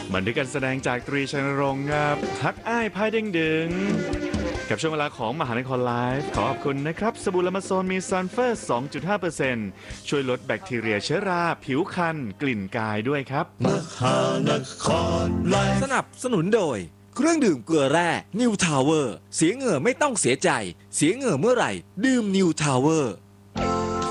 บันทึกการแสดงจากตรีชัยนรงค์ครับฮักอ้ายพายเด้งดึงกับช่วงเวลาของมหานครไลฟ์ขอขอบคุณนะครับสบู่ละมาโซนมีซัลเฟอร์ 2.5% ช่วยลดแบคทีเรียเชื้อราผิวคันกลิ่นกายด้วยครับมหานครไลฟ์สนับสนุนโดยเครื่องดื่มเกลือแร่นิวทาวเวอร์เสียเหงื่อไม่ต้องเสียใจเสียเหงื่อเมื่อไหร่ดื่มนิวทาวเวอร์